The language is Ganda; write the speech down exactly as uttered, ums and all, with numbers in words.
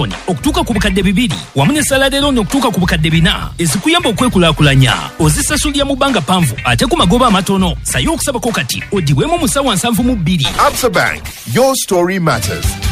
okutuuka ku bukadde bibiri wamu ne salade looni okutuuka ku bukadde bina ezikuyamba okwekulaakulanya ozisasulira mu bbanga ppanvu ate ku magoba amatono sayo okusabako kati oddibwemu musawo nsanvu mu bbiri. Absa Bank, your story matters.